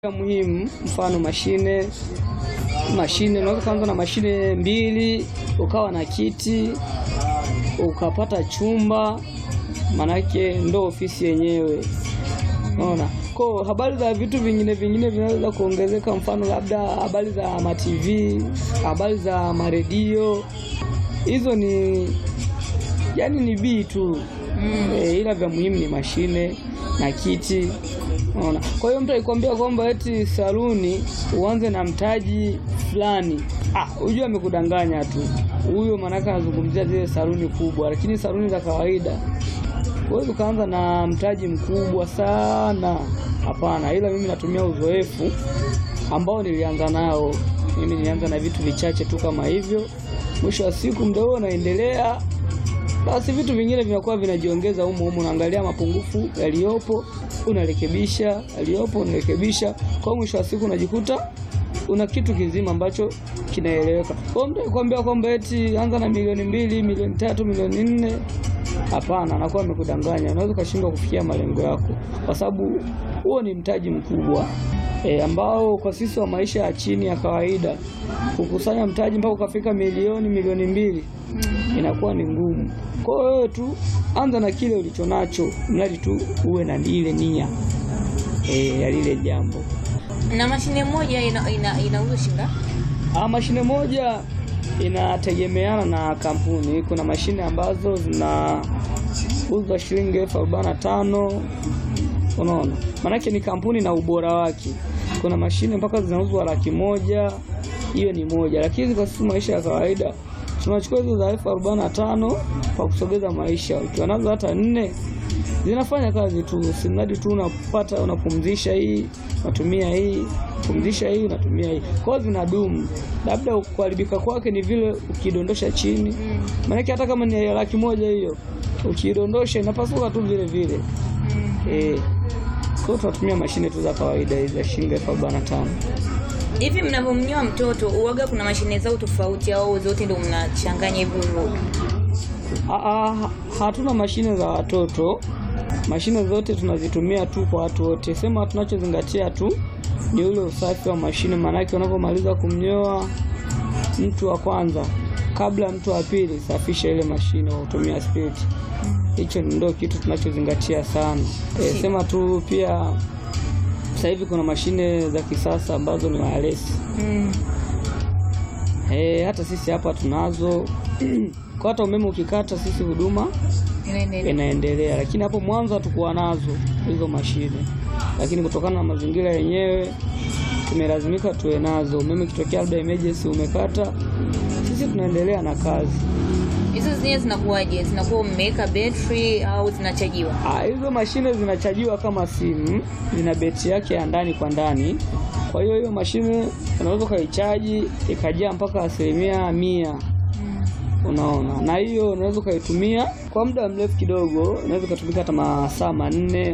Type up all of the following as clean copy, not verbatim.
Muhimu mfano mashine unaweza kuanza na mashine 2, ukawa na kiti, ukapata chumba, manake ndo ofisi yenyewe. Unaona? Kwa habari za vitu vingine vinaweza kuongezeka, mfano labda habari za ma TV, habari za ma radio. Hizo ni ni B tu. Ila vya muhimu ni mashine na kiti. Unaona? Kwa hiyo mtu akikwambia kwamba eti saluni uanze na mtaji fulani, unajua amekudanganya tu. Huyo manaka anazungumzia zile saluni kubwa, lakini saluni za kawaida wewe ukaanza na mtaji mkubwa sana. Hapana, ila mimi natumia uzoefu ambao nilianza nao. Mimi nilianza na vitu vichache tu kama hivyo. Mwisho wa siku muda huo naendelea, basi vitu vingine vinakuwa vinajiongeza humo, unaangalia mapungufu yaliyopo, unarekebisha, unarekebisha. Kwa mwisho wa siku unajikuta una kitu kizima ambacho kinaeleweka. Kwa mtu akikwambia kwamba eti anza na milioni 2, milioni 3, milioni 4, hapana, anakuwa amekudanganya. Unaweza kushindwa kufikia malengo yako kwa sababu huo ni mtaji mkubwa ambao kwa sisi wa maisha ya chini ya kawaida kukusanya mtaji mpaka ukafika milioni 2 inakuwa ni ngumu. Kwa hiyo tu anza na kile ulichonacho, mradi tu uwe na ile nia ya lile jambo. Na mashine moja inauzwa shilingi? Mashine moja inategemeana na kampuni. Kuna mashine ambazo zinauzwa shilingi 45,000. Unaona? Maana ni kampuni na ubora wake. Kuna mashine mpaka zinauzwa 100,000. Hiyo ni moja. Lakini kwa sisi maisha ya kawaida tunachukua hizo za 45,000 kwa kusogeza maisha. Ukiwa nazo hata 4 zinafanya kazi tu, simradi tu unapumzisha hii, unatumia hii, pumzisha hii, unatumia hii. Kwa hiyo zinadumu. Labda kuharibika kwake ni vile ukidondosha chini. Maana hata kama ni 100,000 hiyo, ukidondosha inapasuka tu vile vile. Kwa tunatumia mashine tu za kawaida hizo za shilingi 45,000. Hivi mnapomnyoa mtoto uoga kuna mashine zao tofauti au zote ndio mnachanganya hivyo? Hatuna mashine za watoto. Mashine zote tunazitumia tu kwa watu wote. Sema tunachozingatia tu ni ule usafi wa mashine, maana yake unapomaliza kumnyoa mtu wa kwanza, kabla mtu wa pili, safisha ile mashine kwa kutumia spirit. Hicho ndio kitu tunachozingatia sana. Sema tu pia sasa hivi kuna mashine za kisasa ambazo ni wireless. Hata sisi hapa tunazo. Kwa hata umeme ukikata sisi huduma inaendelea. Lakini hapo mwanzo hatukuwa nazo hizo mashine. Lakini kutokana na mazingira yenyewe tumelazimika tuwe nazo. Umeme kitokea labda emergency umekata, sisi tunaendelea na kazi. Hizo zenyewe zinakuwaje? Zinakuwa umeweka battery au zinachajiwa? Hizo mashine zinachajiwa kama simu, zina betri yake ya ndani kwa ndani. Kwa hiyo mashine unaweza kuichaji ikajaa mpaka 100%. Unaona? Na hiyo unaweza kuitumia kwa muda mrefu kidogo, unaweza kutumika hata masaa 4,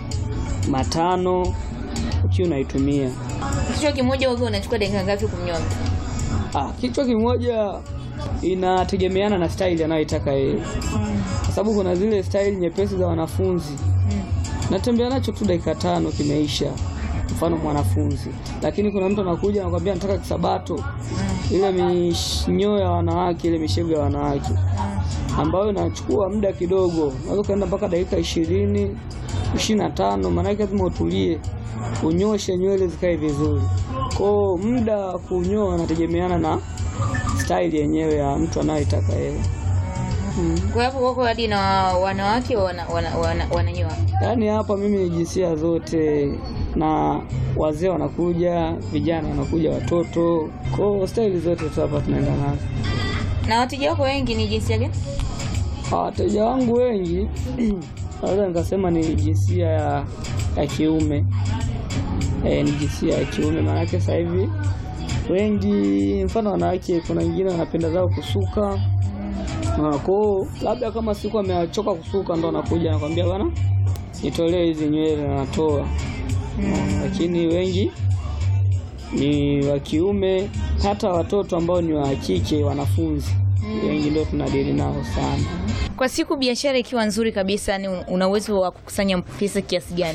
5 ukiwa unaitumia. Kichwa kimoja wewe unachukua dakika ngapi kumnyoa mtu? Kichwa kimoja inategemeana na style anayotaka yeye. Kwa sababu kuna zile style nyepesi za wanafunzi. Natembea nacho tu dakika 5 kimeisha. Mfano mwanafunzi. Lakini kuna mtu anakuja anakuambia nataka kisabato. Ile mishinyo ya wanawake, ile mishevu ya wanawake. Ambayo inachukua muda kidogo. Unaweza kwenda mpaka dakika 20, 25, maana yake lazima utulie. Unyoshe nywele zikae vizuri. Kwa muda kunyoa unategemeana na style yenyewe ya mtu anayetaka yeye. Kwa hapo wako hadi na wanawake wananyoa. Yaani hapa mimi ni jinsia zote, na wazee wanakuja, vijana wanakuja, watoto. Kwa style zote tu hapa tunaenda nazo. Na wateja wako wengi ni jinsia gani? Wateja wangu wengi naweza nikasema ni jinsia ya kiume. Ni jinsia ya kiume, maana yake sasa hivi wengi, mfano wanawake kuna wengine wanapenda zao kusuka. Kwa labda kama siku amechoka kusuka ndo anakuja anakuambia bwana nitolee hizi nywele, na natoa. Lakini wengi ni wa kiume, hata watoto ambao ni wa kike wanafunzi. Wengi ndio tunadili nao sana. Kwa siku biashara ikiwa nzuri kabisa, ni una uwezo wa kukusanya pesa kiasi gani?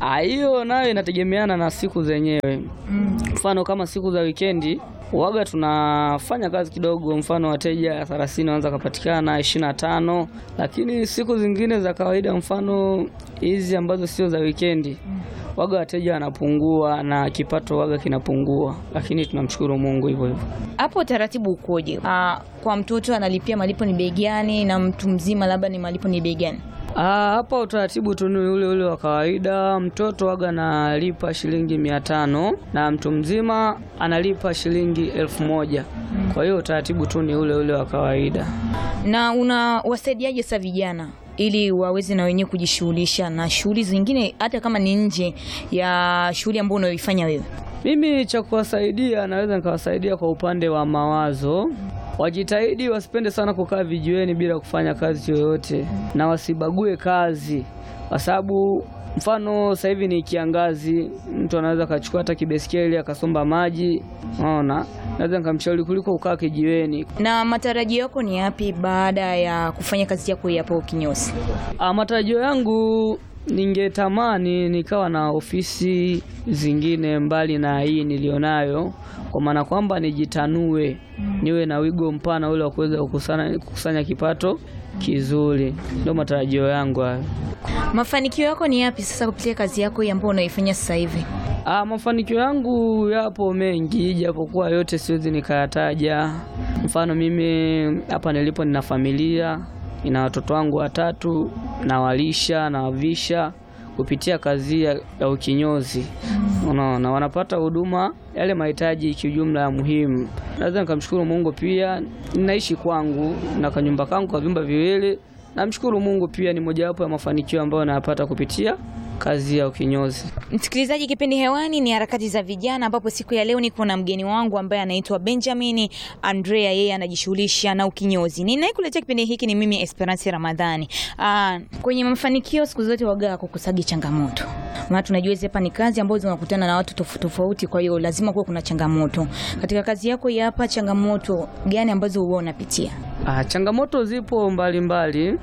Hiyo nayo inategemeana na siku zenyewe. Mfano kama siku za weekendi waga tunafanya kazi kidogo, mfano wateja 30 wanaweza kupatikana 25, lakini siku zingine za kawaida mfano hizi ambazo sio za weekendi waga wateja wanapungua na kipato waga kinapungua, lakini tunamshukuru Mungu hivyo hivyo. Hapo utaratibu ukoje? Kwa mtoto analipia malipo ni bei gani na mtu mzima labda ni malipo ni bei gani? Hapa utaratibu tu ni ule wa kawaida. Mtoto waga analipa shilingi 500 na mtu mzima analipa shilingi 1000. Kwa hiyo utaratibu tu ni ule wa kawaida. Na unawasaidiaje sasa vijana ili waweze na wenyewe kujishughulisha na shughuli zingine hata kama ni nje ya shughuli ambayo unayoifanya wewe? Mimi cha kuwasaidia naweza nikawasaidia kwa upande wa mawazo. Wajitahidi wasipende sana kukaa vijiweni bila kufanya kazi yoyote, na wasibague kazi, kwa sababu mfano sasa hivi ni kiangazi, mtu anaweza kachukua hata kibeskeli akasomba maji. Unaona, naweza nikamshauri kuliko kukaa kijiweni. Na matarajio yako ni yapi baada ya kufanya kazi yako hapo kinyozi? Matarajio yangu ningetamani nikawa na ofisi zingine mbali na hii nilionayo, kwa maana kwamba nijitanue, niwe na wigo mpana ule wa kuweza kukusanya kipato kizuri. Ndio matarajio yangu hayo. Mafanikio yako ni yapi sasa kupitia kazi yako hii ambayo unaifanya sasa hivi? Mafanikio yangu yapo mengi, japokuwa yote siwezi nikayataja. Mfano mimi hapa nilipo nina familia, nina watoto wangu 3, nawalisha na wavisha kupitia kazi ya ukinyozi. Unaona, wanapata huduma yale mahitaji kiujumla ya muhimu. Naweza nikamshukuru Mungu pia ninaishi kwangu na kanyumba kangu kwa vyumba viwili. Namshukuru Mungu pia ni mojawapo ya mafanikio ambayo napata kupitia kazi ya ukinyozi. Msikilizaji, kipindi hewani ni harakati za vijana, ambapo siku ya leo niko na mgeni wangu ambaye anaitwa Benjamin Andrea. Yeye anajishughulisha na ukinyozi. Ninayekuletea kipindi hiki ni mimi Esperance Ramadhani. Kwenye mafanikio siku zote waga kukusagi changamoto. Maana tunajua hapa ni kazi ambazo unakutana na watu tofauti, kwa hiyo lazima kuwe kuna changamoto. Katika kazi yako hapa, changamoto gani ambazo wewe unapitia? Changamoto zipo mbalimbali.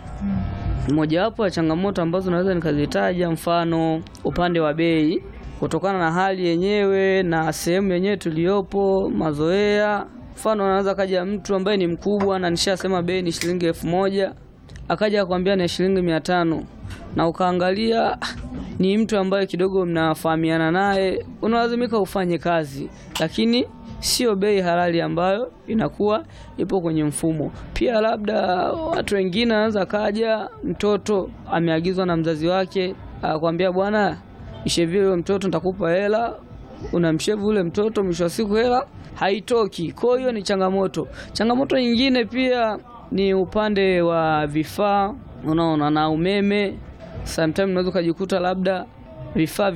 Mojawapo ya changamoto ambazo naweza nikazitaja, mfano upande wa bei, kutokana na hali yenyewe na sehemu yenyewe tuliyopo, mazoea. Mfano anaweza kaja mtu ambaye ni mkubwa na nishasema bei ni shilingi 1000, akaja akwambia ni shilingi 500, na ukaangalia ni mtu ambaye kidogo mnafahamiana naye, unalazimika ufanye kazi, lakini sio bei halali ambayo inakuwa ipo kwenye mfumo. Pia labda watu wengine anaweza kaja mtoto ameagizwa na mzazi wake, akwambia bwana mshevie yule mtoto nitakupa hela, unamshevu ule mtoto, mwisho wa siku hela haitoki. Kwa hiyo ni changamoto. Changamoto nyingine pia ni upande wa vifaa, unaona, na umeme. Sometimes unaweza kujikuta labda vifaa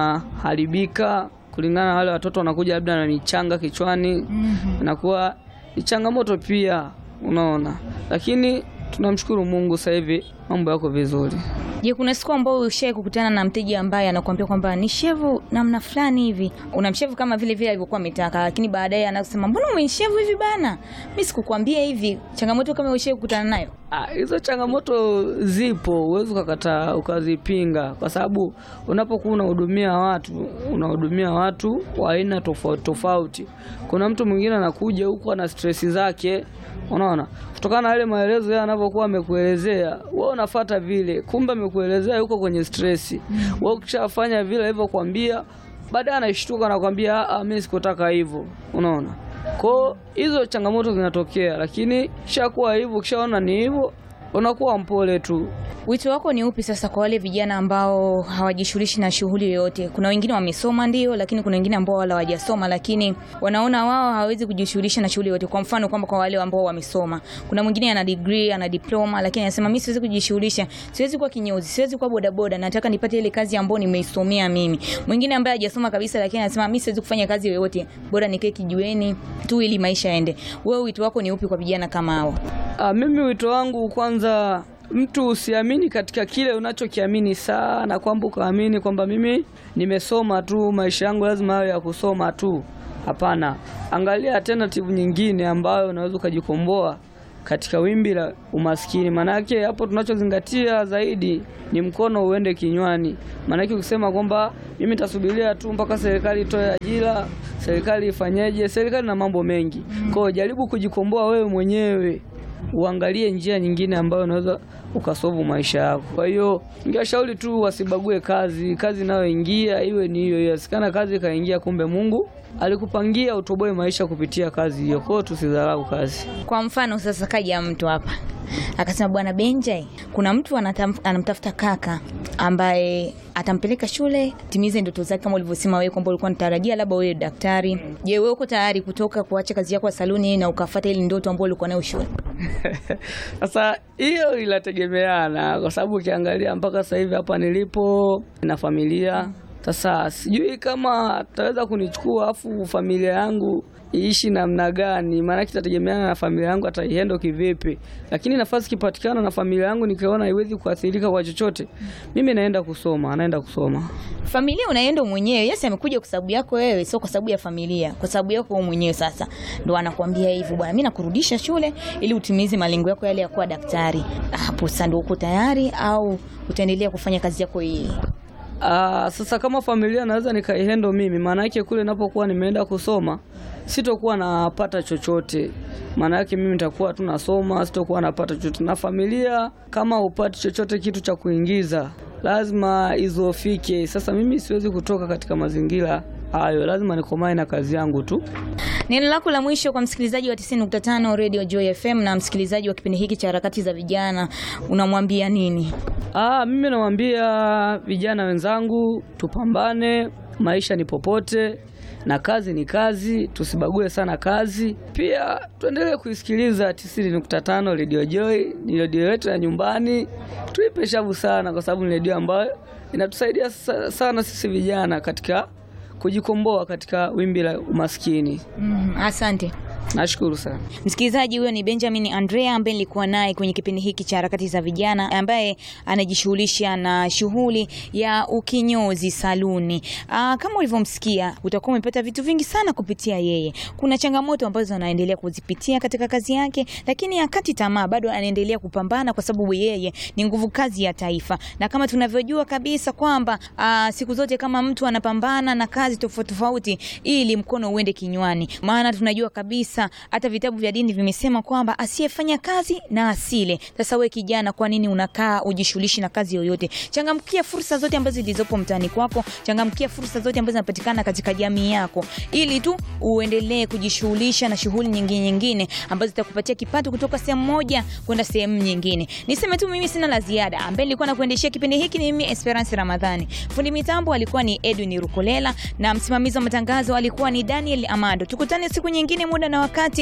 vinaharibika kulingana na wale watoto wanakuja labda na michanga kichwani. Inakuwa ni changamoto pia, unaona. Lakini tunamshukuru Mungu sasa hivi mambo yako vizuri. Je, kuna siku ambayo ushaye kukutana na mteja ambaye anakuambia kwamba ni shevu namna fulani hivi, unamshevu kama vile alivyokuwa ametaka, lakini baadaye anasema mbona umenishevu hivi bana, mimi sikukwambia hivi? Changamoto kama ushaye kukutana nayo? Hizo changamoto zipo, uwezo kukataa ukazipinga, kwa sababu unapokuwa unahudumia watu wa aina tofauti. Kuna mtu mwingine anakuja huko na stress zake, unaona, kutokana na ile maelezo yeye anapokuwa amekuelezea, wewe unafuata vile, kumbe amekuelezea yuko kwenye stress. Wewe ukishafanya vile hivyo kwambia, baadaye anashtuka na kwambia mimi sikutaka hivyo, unaona. Kwa hizo changamoto zinatokea, lakini kishakuwa hivyo, kishaona ni hivyo, unakuwa mpole tu. Wito wako ni upi sasa kwa wale vijana ambao hawajishughulishi na shughuli yoyote? Kuna wengine wamesoma ndio, lakini kuna wengine ambao wala hawajasoma lakini wanaona wao hawezi kujishughulisha na shughuli yoyote. Kwa mfano kwamba kwa wale ambao wamesoma, kuna mwingine ana degree, ana diploma, lakini anasema mimi siwezi kujishughulisha, siwezi kuwa kinyozi, siwezi kuwa bodaboda, nataka nipate ile kazi ambayo nimeisomea mimi. Mwingine ambaye hajasoma kabisa lakini anasema mimi siwezi kufanya kazi yoyote, bora nikae kijiweni tu ili maisha yaende. Wewe wito wako ni upi kwa vijana kama hao? Mimi wito wangu, kwanza mtu usiamini katika kile unachokiamini sana, kwamba ukaamini kwamba mimi nimesoma tu, maisha yangu lazima yawe ya kusoma tu. Hapana, angalia alternative nyingine ambayo unaweza kujikomboa katika wimbi la umaskini. Manake hapo tunachozingatia zaidi ni mkono uende kinywani. Manake ukisema kwamba mimi nitasubiria tu mpaka serikali itoe ajira, serikali ifanyeje, serikali na mambo mengi. Kwa hiyo jaribu kujikomboa wewe mwenyewe, uangalie njia nyingine ambayo unaweza ukasovu maisha yako. Kwa hiyo ningeshauri tu wasibague kazi inayoingia iwe ni hiyo. Yasikana kazi kaingia, kumbe Mungu alikupangia utoboe maisha kupitia kazi hiyo. Kwa hiyo tusidharau kazi. Kwa mfano sasa kaja mtu hapa akasema, bwana Benjai, kuna mtu anamtafuta kaka ambaye atampeleka shule timize ndoto zake kama ulivyosema wewe kwamba ulikuwa unatarajia labda wewe daktari. Je, wewe uko tayari kutoka kuacha kazi yako ya saluni na ukafuata ile ndoto ambayo ulikuwa nayo shule? Sasa hiyo inategemeana, kwa sababu ukiangalia mpaka sasa hivi hapa nilipo na familia. Sasa sijui kama tutaweza kunichukua afu familia yangu iishi namna gani, maana kitategemeana na familia yangu ataihandle kivipi. Lakini nafasi kipatikana na familia yangu nikiona haiwezi kuathirika kwa chochote, mimi naenda kusoma. Familia unaenda mwenyewe. Yes, amekuja kwa sababu yako wewe, sio kwa sababu ya familia, kwa sababu yako wewe mwenyewe. Sasa ndo anakuambia hivyo, bwana mimi nakurudisha shule ili utimize malengo yako yale ya kuwa daktari. Hapo sasa ndo uko tayari au utaendelea kufanya kazi yako hii? Sasa kama familia naweza nikaihandle mimi, maana yake kule ninapokuwa nimeenda kusoma sitokuwa napata chochote. Maana yake mimi nitakuwa tu nasoma, sitokuwa napata chochote. Na familia kama upate chochote kitu cha kuingiza, lazima izofike. Sasa mimi siwezi kutoka katika mazingira hayo, lazima nikomae na kazi yangu tu. Neno lako la mwisho kwa msikilizaji wa 90.5 Radio Joy FM na msikilizaji wa kipindi hiki cha harakati za vijana, unamwambia nini? Mimi namwambia vijana wenzangu tupambane, maisha ni popote na kazi ni kazi, tusibague sana kazi. Pia tuendelee kuisikiliza 90.5 Radio Joy, ni radio yetu ya nyumbani. Tuipe shavu sana kwa sababu ni radio ambayo inatusaidia sana sisi vijana katika kujikomboa katika wimbi la umaskini. Asante. Nashukuru sana. Msikilizaji, huyo ni Benjamin Andrea ambaye nilikuwa naye kwenye kipindi hiki cha harakati za vijana, ambaye anajishughulisha na shughuli ya ukinyozi saluni. Kama ulivyomsikia, utakuwa umepata vitu vingi sana kupitia yeye. Kuna changamoto ambazo anaendelea kuzipitia katika kazi yake, lakini hakati tamaa, bado anaendelea kupambana kwa sababu yeye ni nguvu kazi ya taifa. Na kama tunavyojua kabisa kwamba siku zote kama mtu anapambana na kazi tofauti tofauti ili mkono uende kinywani, maana tunajua kabisa hata vitabu vya dini vimesema kwamba asiyefanya kazi na asile. Sasa wewe kijana, kwa nini unakaa ujishughulishi na kazi yoyote? Changamkia fursa zote ambazo zilizopo mtaani kwako, changamkia fursa zote ambazo zinapatikana katika jamii yako, ili tu uendelee kujishughulisha na shughuli nyingine ambazo zitakupatia kipato kutoka sehemu moja kwenda sehemu nyingine. Niseme tu mimi sina la ziada. Ambaye nilikuwa nakuendeshia kipindi hiki ni mimi Esperance Ramadhani. Fundi mitambo alikuwa ni Edwin Rukolela na msimamizi wa matangazo alikuwa ni Daniel Amado. Tukutane siku nyingine, muda na wakati